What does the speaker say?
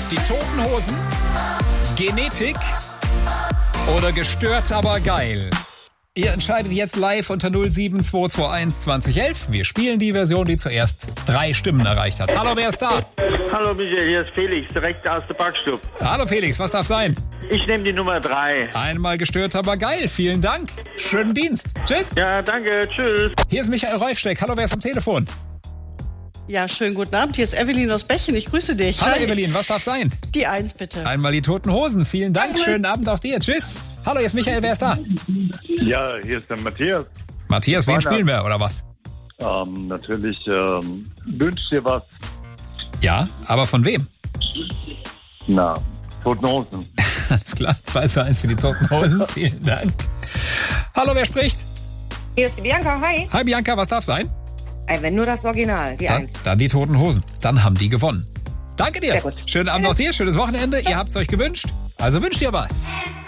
Die Toten Hosen, Genetik oder gestört, aber geil. Ihr entscheidet jetzt live unter 07221 2011. Wir spielen die Version, die zuerst 3 Stimmen erreicht hat. Hallo, wer ist da? Hallo Michael, hier ist Felix, direkt aus der Backstube. Hallo Felix, was darf sein? Ich nehme die Nummer 3. Einmal gestört, aber geil. Vielen Dank. Schönen Dienst. Tschüss. Ja, danke, tschüss. Hier ist Michael Reufsteck. Hallo, wer ist am Telefon? Ja, schönen guten Abend. Hier ist Evelyn aus Bächen. Ich grüße dich. Hallo Hi. Evelyn, was darf sein? Die 1 bitte. Einmal die Toten Hosen. Vielen Dank. Danke. Schönen Abend auch dir. Tschüss. Hallo, hier ist Michael. Wer ist da? Ja, hier ist der Matthias. Matthias, wen spielen wir oder was? Natürlich wünsch dir was. Ja, aber von wem? Na, Toten Hosen. Alles klar. 2:1 für die Toten Hosen. Vielen Dank. Hallo, wer spricht? Hier ist die Bianca, hi. Hi Bianca, was darf sein? Wenn nur das Original, die 1. Dann die Toten Hosen. Dann haben die gewonnen. Danke dir. Sehr gut. Schönen Abend auch dir. Schönes Wochenende. Ihr habt es euch gewünscht. Also wünscht ihr was.